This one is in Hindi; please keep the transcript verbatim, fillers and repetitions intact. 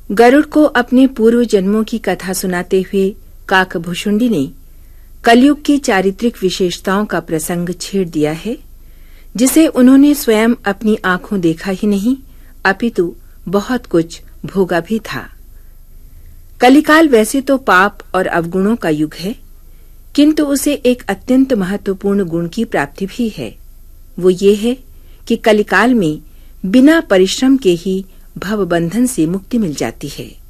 गरुड़ को अपने पूर्व जन्मों की कथा सुनाते हुए काकभुषुंडी ने कलयुग की चारित्रिक विशेषताओं का प्रसंग छेड़ दिया है, जिसे उन्होंने स्वयं अपनी आंखों देखा ही नहीं अपितु बहुत कुछ भोगा भी था। कलिकाल वैसे तो पाप और अवगुणों का युग है, किंतु उसे एक अत्यंत महत्वपूर्ण गुण की प्राप्ति भी है। वो ये है कि कलिकाल में बिना परिश्रम के ही भवबंधन से मुक्ति मिल जाती है।